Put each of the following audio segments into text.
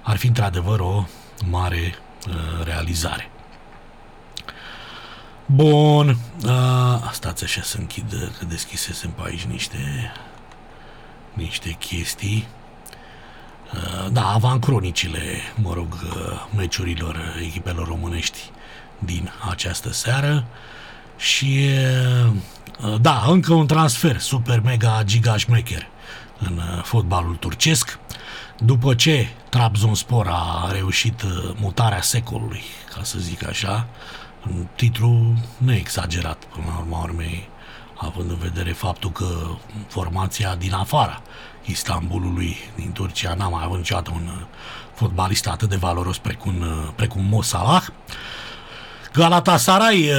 ar fi într-adevăr o mare realizare. Bun, stați așa să închid, că deschisesem pe aici niște chestii. Da, avancronicile, mă rog, meciurilor echipelor românești din această seară. Și da, încă un transfer super mega giga șmecher în fotbalul turcesc, după ce Trabzonspor a reușit mutarea secolului, ca să zic așa, un titlu neexagerat până la urma urmei, având în vedere faptul că formația din afara Istanbulului, din Turcia, n-a mai avut niciodată un fotbalist atât de valoros precum Mo Salah. Galatasaray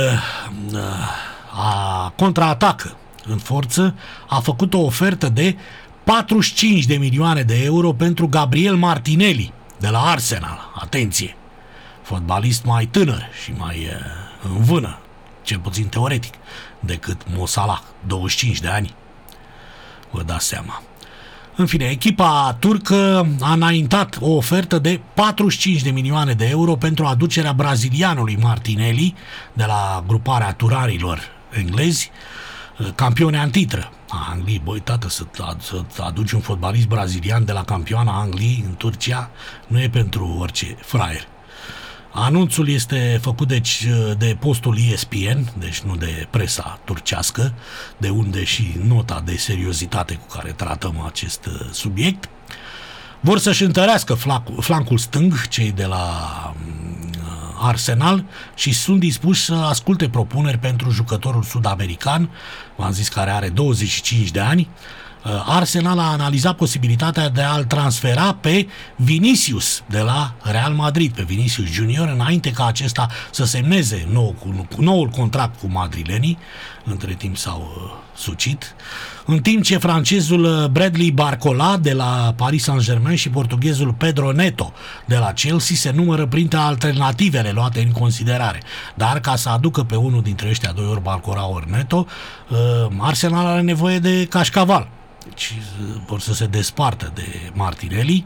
contraatacă în forță, a făcut o ofertă de 45 de milioane de euro pentru Gabriel Martinelli de la Arsenal. Atenție! Fotbalist mai tânăr și mai în vână, cel puțin teoretic, decât Mo Salah, 25 de ani. Vă dați seama. În fine, echipa turcă a înaintat o ofertă de 45 de milioane de euro pentru aducerea brazilianului Martinelli de la gruparea turarilor englezi, campioni antitră a Angliei. Băi, tată, să aduci un fotbalist brazilian de la campioana Angliei în Turcia nu e pentru orice fraier. Anunțul este făcut de postul ESPN, deci nu de presa turcească, de unde și nota de seriozitate cu care tratăm acest subiect. Vor să-și întărească flancul stâng, cei de la Arsenal, și sunt dispuși să asculte propuneri pentru jucătorul sud-american, v-am zis, care are 25 de ani. Arsenal a analizat posibilitatea de a-l transfera pe Vinicius de la Real Madrid, pe Vinicius Junior, înainte ca acesta să semneze noul contract cu madrilenii. Între timp s-au sucit. În timp ce francezul Bradley Barcola de la Paris Saint-Germain și portughezul Pedro Neto de la Chelsea se numără printre alternativele luate în considerare. Dar ca să aducă pe unul dintre ăștia doi, ori Barcola ori Neto, Arsenal are nevoie de cașcaval. Deci vor să se despartă de Martinelli.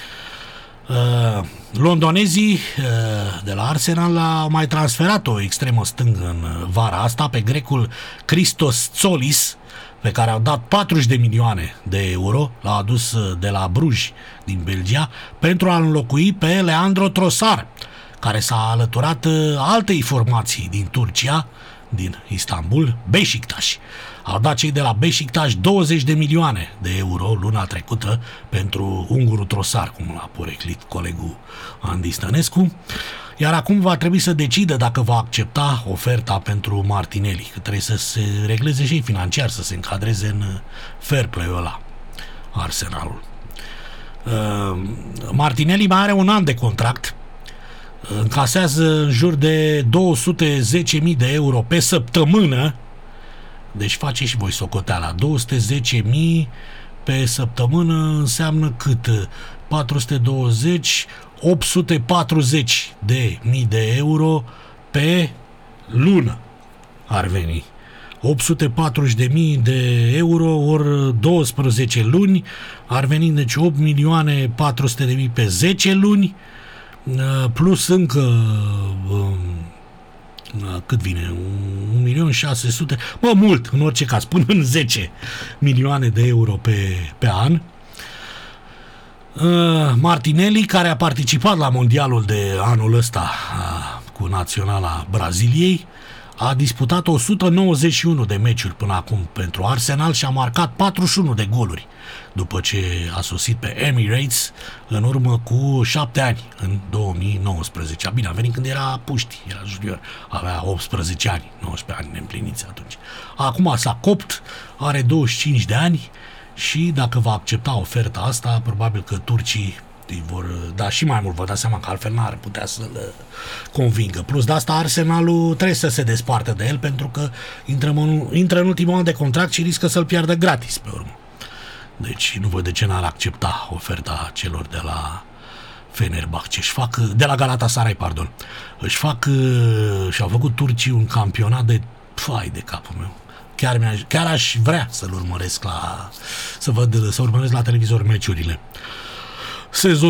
Londonezii de la Arsenal au mai transferat o extremă stângă în vara asta pe grecul Christos Tsolis, pe care au dat 40 de milioane de euro, l-a adus de la Bruj din Belgia, pentru a înlocui pe Leandro Trossard, care s-a alăturat altei formații din Turcia, din Istanbul, Beşiktaş. Au dat cei de la Beşiktaş 20 de milioane de euro luna trecută pentru ungurul Trossard, cum l-a poreclit colegul Andy Stănescu. Iar acum va trebui să decidă dacă va accepta oferta pentru Martinelli, că trebuie să se regleze și financiar, să se încadreze în fair play-ul ăla, Arsenalul. Martinelli mai are un an de contract, încasează în jur de 210.000 de euro pe săptămână, deci face și voi socoteala, 210.000 pe săptămână înseamnă cât? 420, 840 de mii de euro pe lună ar veni. 840.000 de euro ori 12 luni ar veni, deci 8.400.000 pe 10 luni, plus încă cât vine? 1.600.000, mult, în orice caz, până în 10 milioane de euro pe an. Martinelli, care a participat la mondialul de anul ăsta cu naționala Braziliei, a disputat 191 de meciuri până acum pentru Arsenal și a marcat 41 de goluri după ce a sosit pe Emirates în urmă cu 7 ani, în 2019. Bine, a venit când era puști, era junior, avea 18 ani, 19 ani neîmpliniți atunci. Acum s-a copt, are 25 de ani și dacă va accepta oferta asta, probabil că turcii îi vor da și mai mult, vă dați seama că altfel n-ar putea să-l convingă. Plus de asta, Arsenalul trebuie să se despartă de el, pentru că intră în ultimul an de contract și riscă să-l piardă gratis pe urmă. Deci nu văd de ce n-ar accepta oferta celor de la Fenerbahce. De la Galatasaray, pardon. Și-au făcut turcii un campionat de fai de capul meu. Chiar aș vrea să-l urmăresc să urmăresc la televizor meciurile. Sezon